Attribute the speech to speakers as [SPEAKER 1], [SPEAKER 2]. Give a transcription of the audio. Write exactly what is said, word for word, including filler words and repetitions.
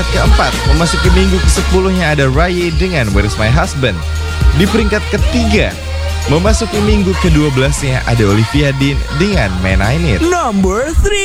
[SPEAKER 1] keempat, memasuki minggu kesepuluhnya ada Raya dengan Where's My Husband. Di peringkat ketiga, memasuki minggu kedua belasnya ada Olivia Dean dengan Man I Need.
[SPEAKER 2] Number three.